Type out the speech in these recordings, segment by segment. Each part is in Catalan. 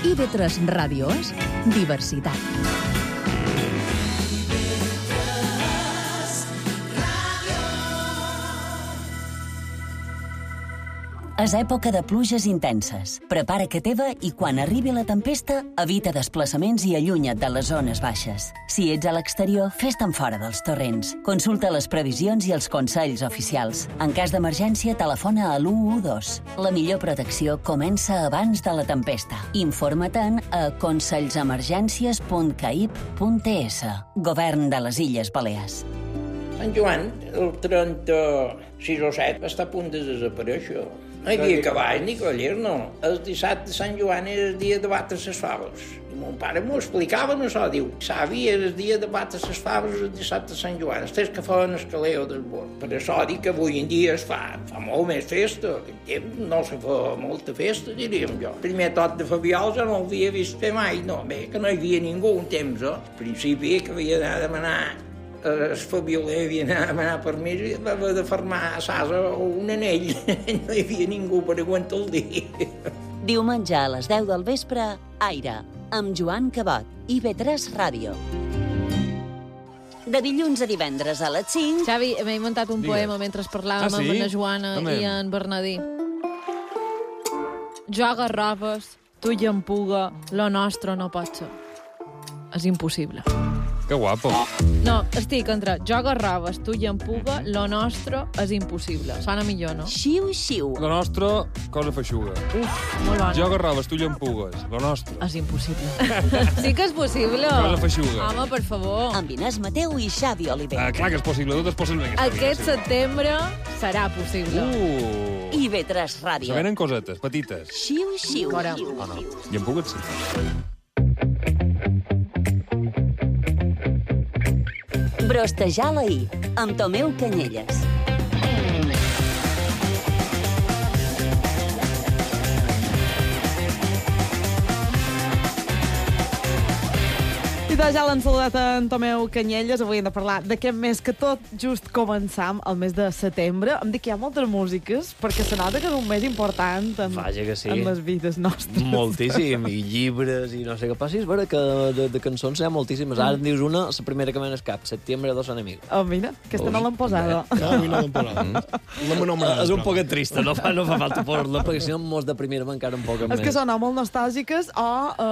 IB3 Ràdio és diversitat. És època de pluges intenses. Prepara que teva i quan arribi la tempesta, evita desplaçaments i allunya't de les zones baixes. Si ets a l'exterior, fes-te'n fora dels torrents. Consulta les previsions i els consells oficials. En cas d'emergència, telefona a l'112. La millor protecció comença abans de la tempesta. Informa-te'n a consells-emergències.caip.es. Govern de les Illes Balears. Sant Joan, el 36 o 7, està a punt de desaparèixer. No hi havia cavall ni cavallers, no. El dissabte de Sant Joan era el dia de batre les faves. I mon pare m'ho explicava, no això, diu. Savi era el dia de batre les faves el dissabte de Sant Joan. Els que feien el caleo del bord. Per això dic que avui en dia es fa molt més festa. Aquest temps no se fa molta festa, diríem jo. Primer tot de Fabiol jo no ho havia vist fer mai, no. Bé, que no hi havia ningú un temps, Al principi que havia d'anar a demanar el Fabioler havia d'anar a demanar permís i havia de fermar a Sasa o un anell. No hi havia ningú per aguantar el dia. Diumenge a les 10 del vespre, Aire, amb Joan Cabot, IB3 Ràdio. De dilluns a divendres a les 5... Xavi, m'he inventat un poema mentre parlàvem amb la Joana i en Bernadí. Jo agarraves, tu i en puga, lo nostre no pot ser. És impossible. Que guapo. No, estic entre jo agarraves, tu i en puga, lo nostre és impossible. Sona millor, no? Xiu, xiu. Lo nostre, cosa feixuga. Uf, molt bona. Jo agarraves, tu llampugues. Lo nostre. És impossible. Sí que és possible. Cosa feixuga. Home, per favor. Amb Inés Mateu i Xavi Oliver. Clar que és possible, tot és possible. Aquest setembre serà possible. IB3 Ràdio. Se venen cosetes, petites. Xiu, xiu. Fora. Oh, no. Llampugues, sí. Brostejar l'ahir, amb Tomeu Canyelles. I ja l'han saludat en Tomeu Canyelles. Avui hem de parlar d'aquest mes que tot just començam, el mes de setembre. Em dic que hi ha moltes músiques, perquè se nota que és un mes important en les vides nostres. Moltíssim, i llibres, i no sé què passis, veure que de cançons hi ha moltíssimes. Ara em dius una, la primera que m'en escap, Septiembre dos enemigos. Oh, mira, aquesta no l'han posada. No l'han posada. És un poc trista, no fa falta posar-la, perquè si no mos deprimir-me encara un poc més. És que són molt nostàlgiques o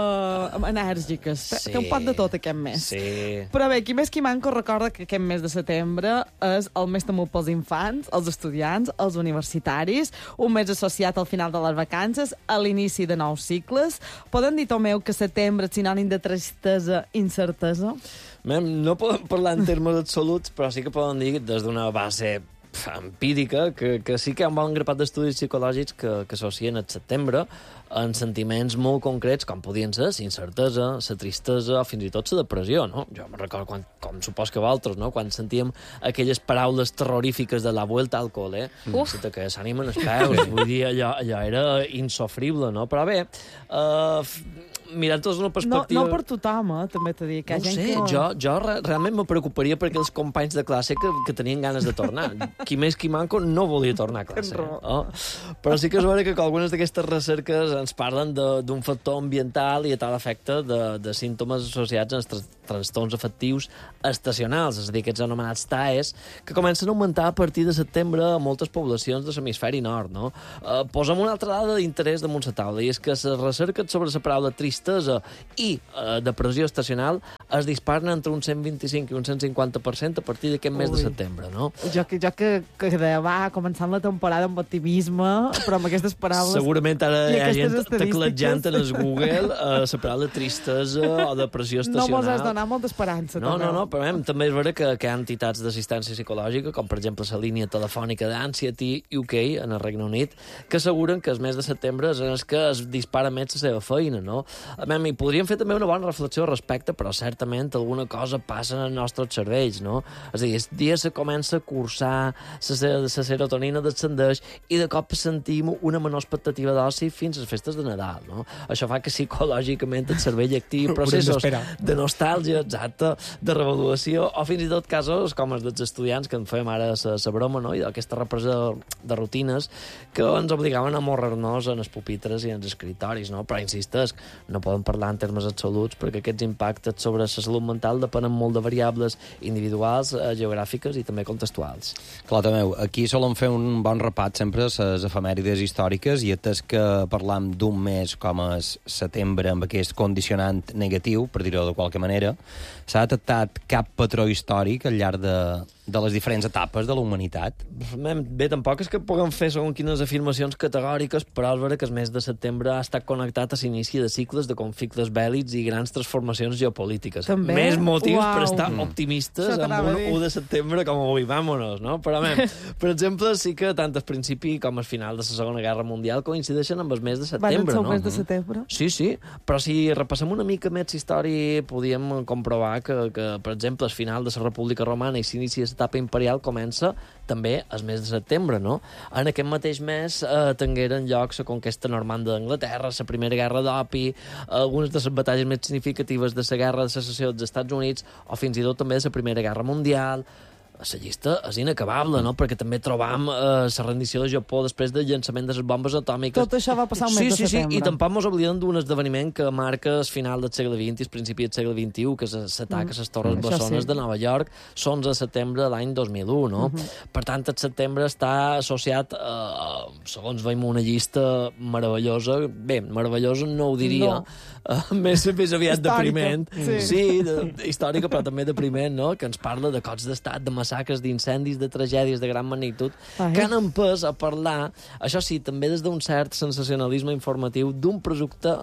enèrgiques. Té un pot de tot aquest mes. Sí. Però bé, qui més qui manco recorda que aquest mes de setembre és el mes temut pels infants, els estudiants, els universitaris, un mes associat al final de les vacances, a l'inici de nous cicles. Poden dir, Tomeu, que setembre és sinònim de tristesa i incertesa? No podem parlar en termes absoluts, però sí que podem dir des d'una base empírica que sí que hi ha un bon grapat d'estudis psicològics que associen el setembre en sentiments molt concrets, com podien ser la incertesa, la tristesa o fins i tot la depressió, no? Jo me'n recordo, com supos que vosaltres, no? Quan sentíem aquelles paraules terrorífiques de la vuelta al col·le, que s'animen els peus, vull dir, allò era insofrible, no? Però bé, mirant-los una perspectiva... No per tothom, també t'he dit. No sé, jo realment me preocuparia per aquells companys de classe que tenien ganes de tornar. Qui més qui manco no volia tornar a classe. Però sí que és vera que algunes d'aquestes recerques ens parlen d'un factor ambiental i a tal efecte de símptomes associats als trastorns afectius estacionals, és a dir, aquests anomenats TAEs, que comencen a augmentar a partir de setembre a moltes poblacions de l'hemisferi nord, no? Posem una altra dada d'interès damunt la taula, i és que les recerques sobre la paraula tristesa i depressió estacional es disparen entre un 125 i un 150% a partir d'aquest mes de setembre, no? Jo que va començant la temporada amb optimisme, però amb aquestes paraules... Segurament ara hi ha gent teclejant en el Google la paraula tristesa o depressió estacional. No mos has donat molta esperança. No, però també és vera que hi ha entitats d'assistència psicològica, com per exemple la línia telefònica d'Anxiety UK en el Regne Unit, que asseguren que el mes de setembre és en el que es dispara més la seva feina, no? I podríem fer també una bona reflexió al respecte, però certament alguna cosa passa en els nostres cervells, no? És a dir, el dia se comença a cursar, la serotonina descendeix i de cop sentim una menor expectativa d'oci fins a les festes de Nadal, no? Això fa que psicològicament el cervell activi processos de nostàlgia, exacte, de revaluació, o fins i tot casos com els dels estudiants que en fèiem ara la broma, no? I d'aquesta represa de rutines que ens obligaven a morrer-nos en els pupitres i en els escritoris, no? Però insistesc, no podem parlar en termes absoluts perquè aquests impactes sobre la salut mental depenen molt de variables individuals, geogràfiques i també contextuals. Clar, Tomeu, aquí solen fer un bon repat sempre a les efemèrides històriques i atès que parlam d'un mes com és setembre amb aquest condicionant negatiu, per dir-ho de qualque manera, s'ha detectat cap patró històric al llarg de les diferents etapes de la humanitat? Bé, tampoc és que puguem fer segons quines afirmacions categòriques, però és vera que el mes de setembre ha estat connectat a l'inici de cicles de conflictes bèl·lics i grans transformacions geopolítiques. També? Més motius per estar Això optimistes amb t'anava un a dir. 1 de setembre com avui, vámonos, no? Però, per exemple, sí que tant el principi com el final de la Segona Guerra Mundial coincideixen amb el mes de setembre, Van no? el mes de setembre? Sí, però si repassem una mica més la història podíem comprovar que, per exemple, el final de la República Romana i l'inici de l'etapa imperial comença també el mes de setembre, no? En aquest mateix mes tingueren lloc la conquesta normanda d'Anglaterra, la Primera Guerra d'Opi, algunes de les batalles més significatives de la Guerra de Secessió dels Estats Units o fins i tot també de la Primera Guerra Mundial. La llista és inacabable, no? Perquè també trobam la rendició de Japó després del llançament de les bombes atòmiques. Tot això va passar un mes de setembre. Sí, i tampoc ens oblidem d'un esdeveniment que marca el final del segle XX i el principi del segle XXI, que és l'atac a les Torres Bessones de Nova York, l'11 de setembre de l'any 2001, no? Per tant, el setembre està associat, segons veiem una llista meravellosa, bé, meravellosa no ho diria, més aviat depriment. Sí, històrica, però també depriment, no? Que ens parla de cops d'estat, de massacres, d'incendis, de tragèdies de gran magnitud, que han empès a parlar, això sí, també des d'un cert sensacionalisme informatiu, d'un producte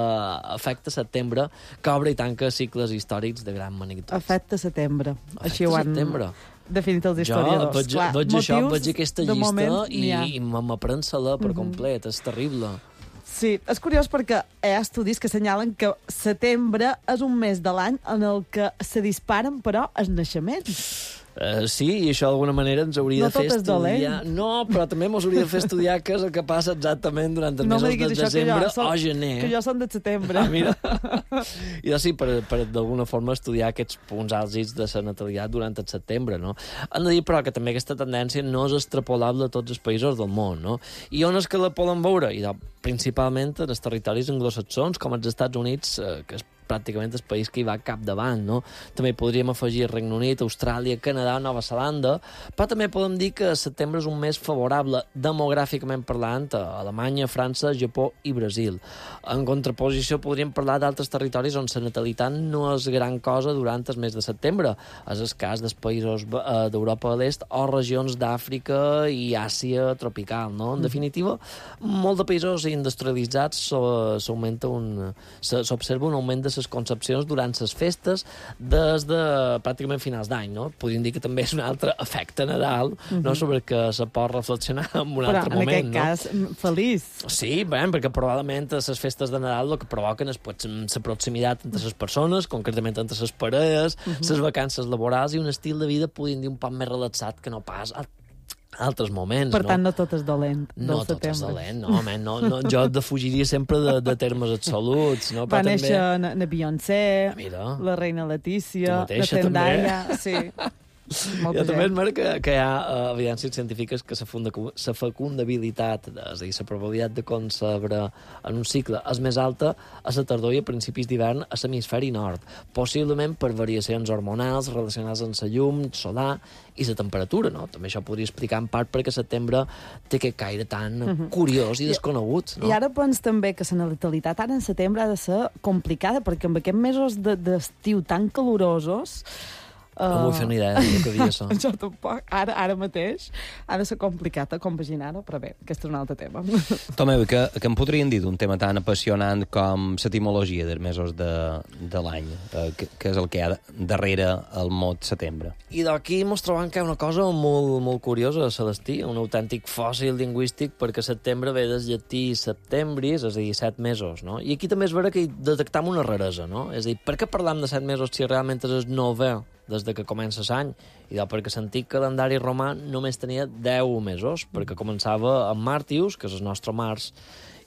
efecte setembre que obre i tanca cicles històrics de gran magnitud. Efecte setembre. Així ho han definit els historiadors. Jo veig aquesta llista i m'aprensa-la per complet, és terrible. Sí, és curiós perquè hi ha estudis que assenyalen que setembre és un mes de l'any en el que se disparen, però, els naixements. Sí, i això d'alguna manera ens hauria de fer estudiar... dolent. No, però també ens hauria de fer estudiar què és el que passa exactament durant els mesos de desembre o gener. Que jo som de setembre. Mira. I doncs sí, per d'alguna forma estudiar aquests punts àlgids de la natalitat durant el setembre, no? Hem de dir, però, que també aquesta tendència no és extrapolable a tots els països del món, no? I on és que la poden veure? I principalment en els territoris anglosaxons, com els Estats Units, que és pràcticament el país que hi va capdavant, no? També podríem afegir Regne Unit, Austràlia, Canadà, Nova Zelanda, però també podem dir que setembre és un mes favorable demogràficament parlant a Alemanya, França, Japó i Brasil. En contraposició podríem parlar d'altres territoris on la natalitat no és gran cosa durant el mes de setembre. És el cas dels països d'Europa de l'Est o regions d'Àfrica i Àsia tropical, no? En definitiva, molt de països industrialitzats s'observa un augment de les concepcions durant les festes des de pràcticament finals d'any, no? Podríem dir que també és un altre efecte Nadal, no? Sobre que se pot reflexionar en un altre moment, no? Però en aquest cas, feliç. Sí, bé, perquè probablement les festes de Nadal el que provoquen és la proximitat entre les persones, concretament entre les parelles, les vacances laborals i un estil de vida, podríem dir, un poc més relaxat que no pas altres moments, per tant, no tot és dolent no tot és dolent, no, jo defugiria sempre de termes absoluts, no? Va néixer na Beyoncé, la reina Letícia, la Zendaya, sí. I també és mer que hi ha evidències científiques que la fecundabilitat, és a dir, la probabilitat de concebre en un cicle és més alta a la tardor i a principis d'hivern a l'hemisferi nord, possiblement per variacions hormonals relacionades amb la llum solar i la temperatura, no? També això podria explicar en part perquè setembre té aquest caire tan curiós i desconegut, no? I ara pens també que la natalitat ara en setembre ha de ser complicada, perquè amb aquests mesos d'estiu tan calorosos no vull fer una idea del que dia això. Jo tampoc. Ara mateix ha de ser complicat a compaginar-ho, però bé, aquest és un altre tema. Tomeu, que em podrien dir d'un tema tan apassionant com l'etimologia dels mesos de l'any, que és el que hi ha darrere el mot setembre? I d'aquí ens trobem que hi ha una cosa molt, molt curiosa, Celestí, un autèntic fòssil lingüístic, perquè setembre ve del llatí septembris, és a dir, 7 mesos, no? I aquí també és vera que hi detectam una raresa, no? És a dir, per què parlam de 7 mesos si realment és el 9è des de que comença l'any? I perquè l'antic calendari romà només tenia 10 mesos, perquè començava amb Martius, que és el nostre març,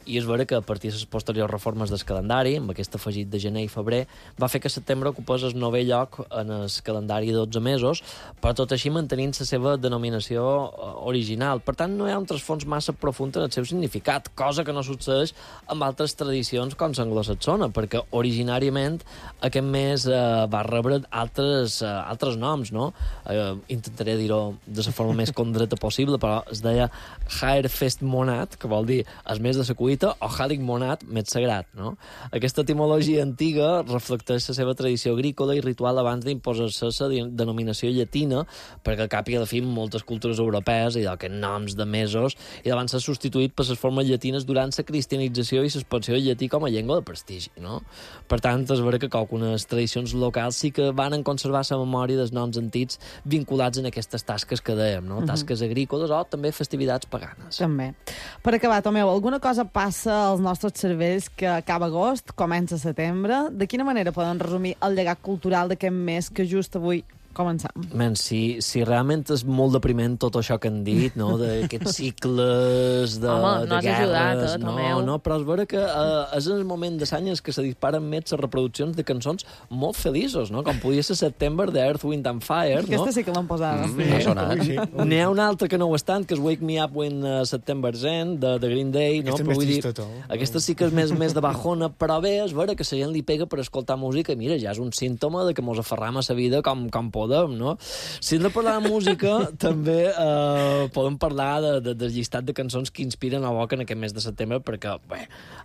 I és vera que a partir de les posteriors reformes del calendari, amb aquest afegit de gener i febrer, va fer que setembre ocupés el 9è lloc en el calendari de 12 mesos, però tot així mantenint la seva denominació original. Per tant, no hi ha un trasfons massa profund en el seu significat, cosa que no succeeix amb altres tradicions com l'anglosaxona, perquè originàriament aquest mes va rebre altres noms, no? Intentaré dir-ho de la forma més condreta possible, però es deia Haerfest Monat, que vol dir el mes de la cuita, o Halig Monat, mes sagrat, no? Aquesta etimologia antiga reflecteix la seva tradició agrícola i ritual abans d'imposar-se la denominació llatina, perquè al cap i a la fi moltes cultures europees i d'aquests noms de mesos i van ser substituït per les formes llatines durant la cristianització i l'expansió del llatí com a llengua de prestigi, no? Per tant, és vera que algunes tradicions locals sí que van conservar la memòria dels noms antics vinculats en aquestes tasques que dèiem, no? Tasques agrícoles o també festivitats paganes. També. Per acabar, Tomeu, alguna cosa passa als nostres cervells que acaba agost, comença setembre? De quina manera poden resumir el llegat cultural d'aquest mes que just avui començam? Men, si realment és molt depriment tot això que han dit, no? D'aquests cicles de, home, de has guerres... ajudat, Tomeu. No, però és vera que és en el moment de l'any que se disparen més les reproduccions de cançons molt feliços, no? Com podia ser September de Earth, Wind and Fire, no? Aquesta sí que l'han posat. Ha sonat. N'hi ha una altra que no ho és tant, que és Wake Me Up When September's End, de Green Day, no? Aquesta Però vull dir, tristota. aquesta sí que és més de bajona, però bé, és vera que la gent li pega per escoltar música i mira, ja és un símptoma de que mos aferram a la vida com podem, no? Si hem de parlar de música, també podem parlar del llistat de cançons que inspiren a boca en aquest mes de setembre, perquè, bé,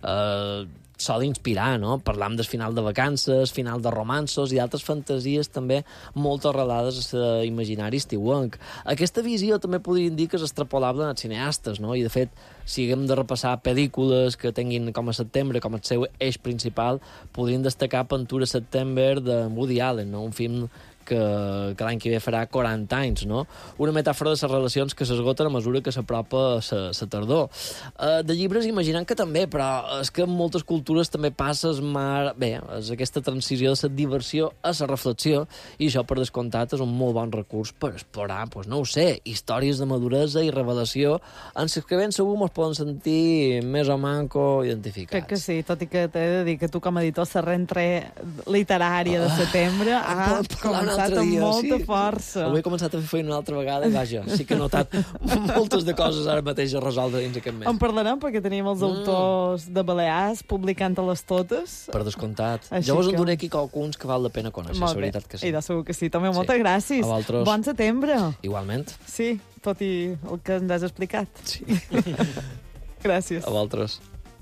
sol inspirar, no? Parlam del final de vacances, final de romanços i altres fantasies també molt arrelades a l'imaginari estiuenc. Aquesta visió també podríem dir que és extrapolable als cineastes, no? I, de fet, si haguem de repassar pel·lícules que tinguin com a setembre, com el seu eix principal, podríem destacar Pantura September de Woody Allen, no? Un film que l'any que ve farà 40 anys, no? Una metàfora de les relacions que s'esgoten a mesura que s'apropa la tardor. De llibres imaginant que també, però és que en moltes cultures també passa bé, és aquesta transició de la diversió a la reflexió, i això, per descomptat, és un molt bon recurs per explorar, doncs no ho sé, històries de maduresa i revelació en les que ben segur ens poden sentir més o manco identificats. Crec que sí, tot i que t'he de dir que tu com a editor la rentre literària de setembre començat amb molta força. Avui he començat a fer feina una altra vegada i vaja, sí que he notat moltes de coses ara mateix a resoldre dins aquest mes. En parlarem perquè tenim els autors de Balears publicant-les totes. Per descomptat. Així Jo vos que... enduré aquí qualcuns que val la pena conèixer, la veritat que sí. I de segur que sí. També moltes gràcies. A vosaltres. Bon setembre. Igualment. Sí, tot i el que ens has explicat. Sí. Gràcies. A vosaltres.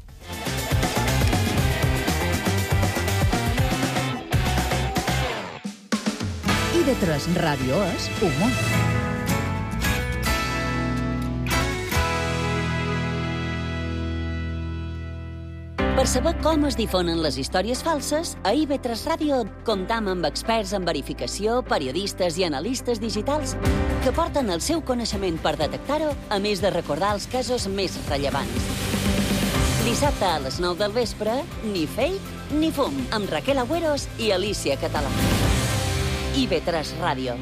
IB3 Ràdio és humor. Per saber com es difonen les històries falses, a IB3 Ràdio comptam amb experts en verificació, periodistes i analistes digitals que porten el seu coneixement per detectar-ho, a més de recordar els casos més rellevants. Dissabte a les 9 del vespre, ni fake ni fum, amb Raquel Agüeros i Alicia Català. IB3 Ràdio.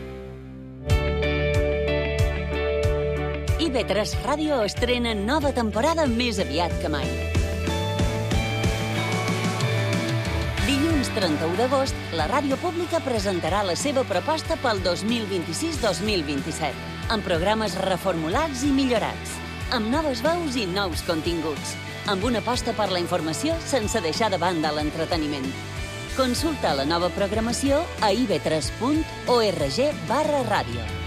IB3 Ràdio estrena nova temporada més aviat que mai. Dilluns 31 d'agost, la ràdio pública presentarà la seva proposta pel 2026-2027, amb programes reformulats i millorats, amb noves veus i nous continguts, amb una aposta per la informació sense deixar de banda l'entreteniment. Consulta la nova programació a ib3.org/ràdio.